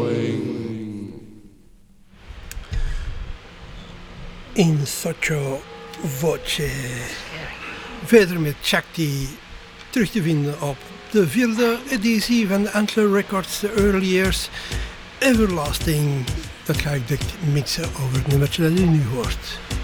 In Sotto Voce. Verder met Shakti, terug te vinden op de 4e editie van de Antler Records, The Early Years, Everlasting. Dat ga ik direct mixen over het nummertje dat u nu hoort.